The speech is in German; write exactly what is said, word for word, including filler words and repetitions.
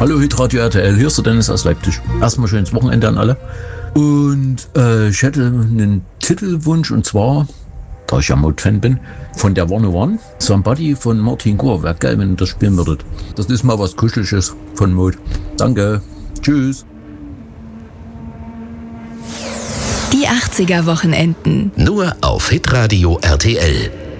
Hallo Hitradio R T L, hier ist der Dennis aus Leipzig. Erstmal schönes Wochenende an alle. Und äh, ich hätte einen Titelwunsch, und zwar, da ich ja Mode-Fan bin, von der One oh One, Somebody von Martin Gore. Wäre geil, wenn ihr das spielen würdet. Das ist mal was Kuscheliges von Mode. Danke, tschüss. Die achtziger Wochenenden. Nur auf Hitradio R T L.